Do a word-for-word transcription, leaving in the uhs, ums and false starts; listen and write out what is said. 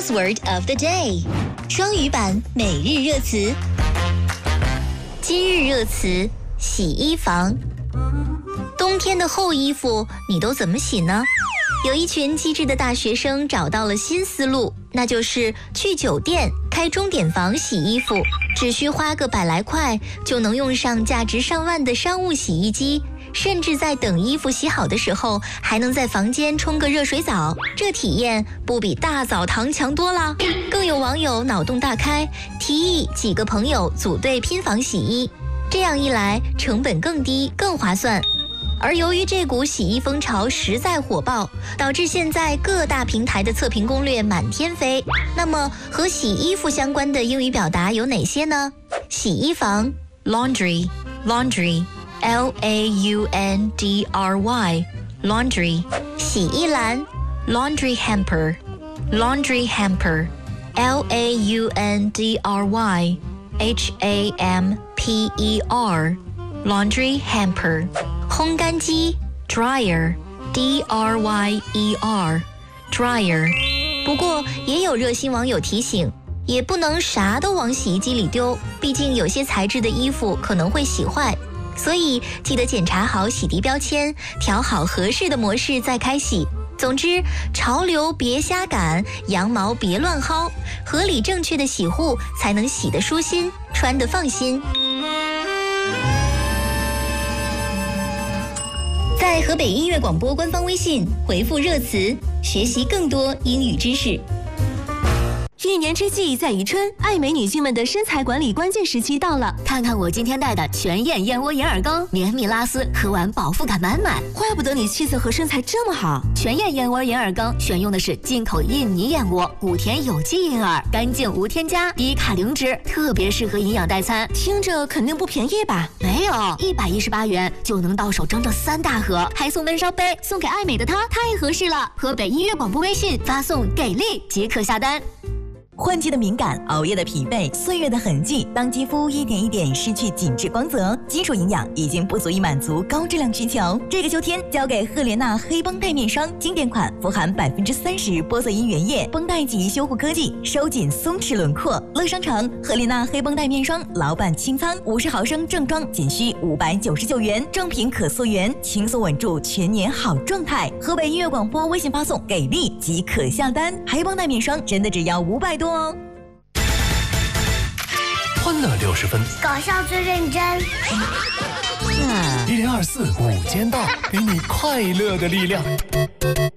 Buzzword of the day， 双语版每日热词。今日热词：洗衣房。冬天的厚衣服你都怎么洗呢？有一群机智的大学生找到了新思路，那就是去酒店开钟点房洗衣服，只需花个百来块就能用上价值上万的商务洗衣机，甚至在等衣服洗好的时候，还能在房间冲个热水澡，这体验不比大澡堂强多了。更有网友脑洞大开，提议几个朋友组队拼房洗衣，这样一来成本更低更划算。而由于这股洗衣风潮实在火爆，导致现在各大平台的测评攻略满天飞。那么和洗衣服相关的英语表达有哪些呢？洗衣房 laundry laundry L A U N D R Y laundry 洗衣篮 laundry hamper laundry hamper L A U N D R Y H A M P E R laundry hamper烘干机 dryer D R Y E R dryer 不过也有热心网友提醒，也不能啥都往洗衣机里丢，毕竟有些材质的衣服可能会洗坏，所以记得检查好洗涤标签，调好合适的模式再开洗。总之，潮流别瞎赶，羊毛别乱薅，合理正确的洗护才能洗得舒心，穿得放心。在河北音乐广播官方微信回复热词，学习更多英语知识。 一年之计在于春，爱美女性们的身材管理关键时期到了。 看看我今天带的全燕燕窝银耳羹，绵密拉丝，喝完饱腹感满满。 怪不得你气色和身材这么好。 全燕燕窝银耳羹选用的是进口印尼燕窝，谷田有机银耳，干净无添加，低卡零脂，特别适合营养代餐。 听着肯定不便宜吧？ 没有，一百一十八元就能到手整整三大盒，还送温烧杯，送给爱美的她太合适了。河北音乐广播微信发送给力即可下单。 换季的敏感，熬夜的疲惫，岁月的痕迹，当肌肤一点一点失去紧致光泽，基础营养已经不足以满足高质量需求。这个秋天，交给赫莲娜黑绷带面霜经典款，富含百分之三十玻色因原液，绷带级修护科技，收紧松弛轮廓。乐商城赫莲娜黑绷带面霜老板清仓，五十毫升正装仅需五百九十九元，正品可溯源，轻松稳住全年好状态。河北音乐广播微信发送给力即可下单，黑绷带面霜真的只要五百多。 欢乐六十分， 搞笑最认真。 一零二四午间到，给你快乐的力量。